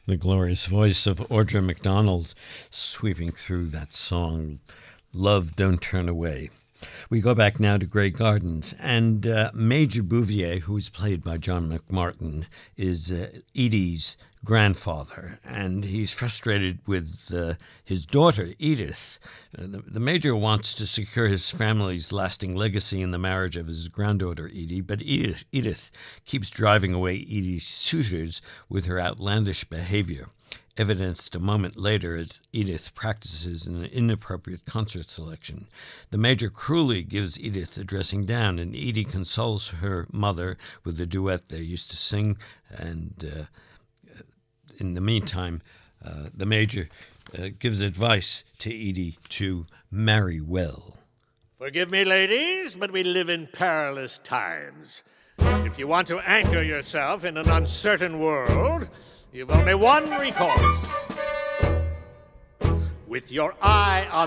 The glorious voice of Audra McDonald sweeping through that song, Love Don't Turn Away. We go back now to Grey Gardens, and Major Bouvier, who is played by John McMartin, is Edie's grandfather, and he's frustrated with his daughter, Edith. The Major wants to secure his family's lasting legacy in the marriage of his granddaughter, Edie, but Edith keeps driving away Edie's suitors with her outlandish behavior, evidenced a moment later as Edith practices an inappropriate concert selection. The Major cruelly gives Edith a dressing down, and Edie consoles her mother with the duet they used to sing, and in the meantime, the Major gives advice to Edie to marry well. Forgive me, ladies, but we live in perilous times. If you want to anchor yourself in an uncertain world, you've only one recourse. With your eye on